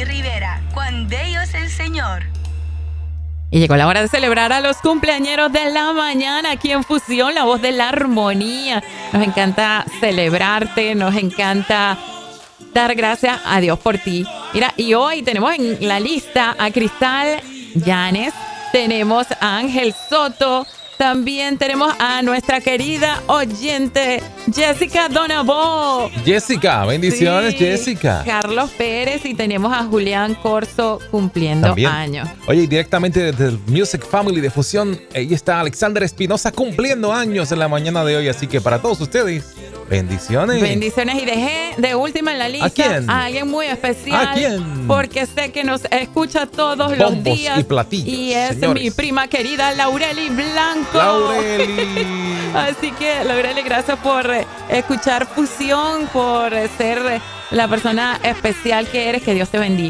Aureli Rivera. Cuán bello es el Señor. Y llegó la hora de celebrar a los cumpleañeros de la mañana aquí en Fusión, la voz de la armonía. Nos encanta celebrarte, nos encanta dar gracias a Dios por ti. Mira, y hoy tenemos en la lista a Cristal Llanes, tenemos a Ángel Soto, también tenemos a nuestra querida oyente Jessica Donabó. Jessica, bendiciones, sí, Jessica. Carlos Pérez y tenemos a Julián Corso cumpliendo también años. Oye, directamente desde el Music Family de Fusión, ahí está Alexander Espinosa cumpliendo años en la mañana de hoy. Así que para todos ustedes, bendiciones. Bendiciones. Y dejé de última en la lista ¿a quién? A alguien muy especial. ¿A quién? Porque sé que nos escucha todos bombos los días. Y platillos, y es señores. Mi prima querida Laureli Blanco. Laureli. Así que, Laureli, gracias por escuchar Fusión, por ser la persona especial que eres. Que Dios te bendiga.